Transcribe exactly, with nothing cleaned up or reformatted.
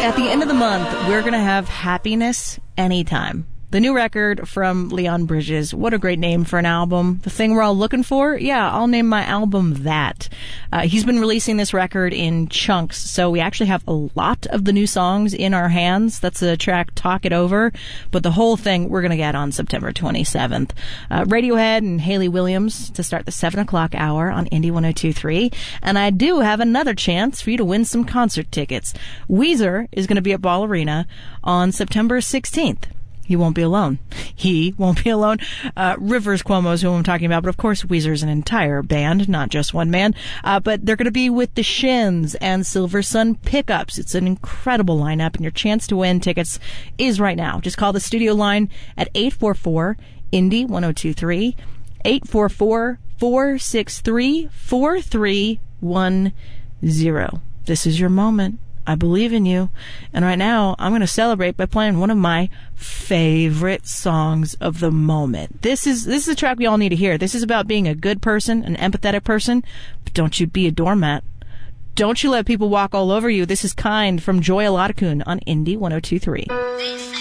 At the end of the month, we're going to have Happiness Anytime. The new record from Leon Bridges. What a great name for an album. The thing we're all looking for? Yeah, I'll name my album that. Uh, he's been releasing this record in chunks, so we actually have a lot of the new songs in our hands. That's the track Talk It Over, but the whole thing we're going to get on September twenty-seventh. Uh, Radiohead and Hayley Williams to start the seven o'clock hour on Indie one oh two point three. And I do have another chance for you to win some concert tickets. Weezer is going to be at Ball Arena on September sixteenth. He won't be alone. He won't be alone. Uh, Rivers Cuomo is who I'm talking about, but of course Weezer's an entire band, not just one man. Uh, but they're going to be with the Shins and Silver Sun Pickups. It's an incredible lineup, and your chance to win tickets is right now. Just call the studio line at eight four four, Indie one oh two point three, eight four four, four six three, four three one zero. This is your moment. I believe in you. And right now, I'm going to celebrate by playing one of my favorite songs of the moment. This is this is a track we all need to hear. This is about being a good person, an empathetic person, but don't you be a doormat. Don't you let people walk all over you. This is Kind from Joy Aladakun on Indie one oh two point three.